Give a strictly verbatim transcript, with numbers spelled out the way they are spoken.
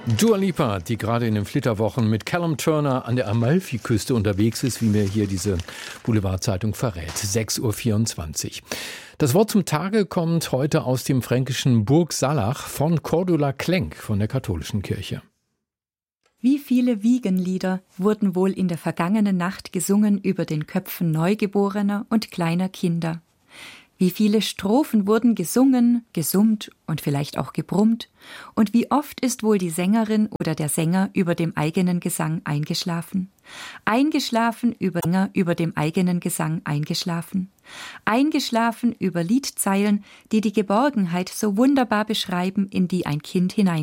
Dua Lipa, die gerade in den Flitterwochen mit Callum Turner an der Amalfiküste unterwegs ist, wie mir hier diese Boulevardzeitung verrät. sechs Uhr vierundzwanzig. Das Wort zum Tage kommt heute aus dem fränkischen Burgsalach von Cordula Klenk von der katholischen Kirche. Wie viele Wiegenlieder wurden wohl in der vergangenen Nacht gesungen über den Köpfen Neugeborener und kleiner Kinder? Wie viele Strophen wurden gesungen, gesummt und vielleicht auch gebrummt? Und wie oft ist wohl die Sängerin oder der Sänger über dem eigenen Gesang eingeschlafen? Eingeschlafen über, über dem eigenen Gesang eingeschlafen? Eingeschlafen über Liedzeilen, die die Geborgenheit so wunderbar beschreiben, in die ein Kind hinein